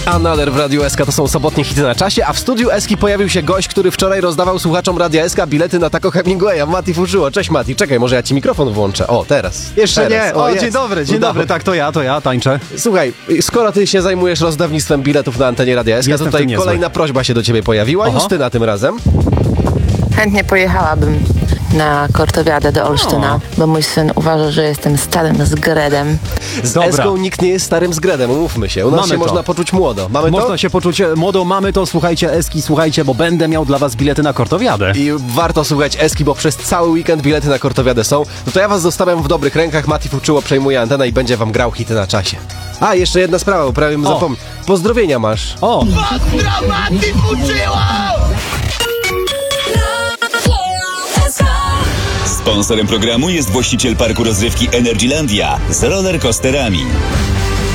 Another w Radiu SK to są sobotnie hity na czasie, a w studiu Eski pojawił się gość, który wczoraj rozdawał słuchaczom Radia SK bilety na Taco Hemingwaya. Mati Fuszyło. Cześć Mati, czekaj, może ja ci mikrofon włączę. O, teraz. Jeszcze teraz. nie. O, jest. dzień dobry. Tak, to ja tańczę. Słuchaj, skoro ty się zajmujesz rozdawnictwem biletów na antenie Radia SK, to tutaj kolejna prośba się do ciebie pojawiła. Justyna tym razem. Chętnie pojechałabym na Kortowiadę do Olsztyna, bo mój syn uważa, że jestem starym zgredem. Z Eską nikt nie jest starym zgredem, umówmy się. U nas się można poczuć młodo. Można się poczuć młodo, mamy to, słuchajcie Eski, bo będę miał dla was bilety na Kortowiadę. I warto słuchać Eski, bo przez cały weekend bilety na Kortowiadę są. No to ja was zostawiam w dobrych rękach. Mati Fuczyło przejmuje antenę i będzie wam grał hity na czasie. A, jeszcze jedna sprawa, bo prawie zapomniałem. Pozdrowienia masz. O! Pozdro Mati Fuczyło! Sponsorem programu jest właściciel parku rozrywki Energylandia z rollercoasterami.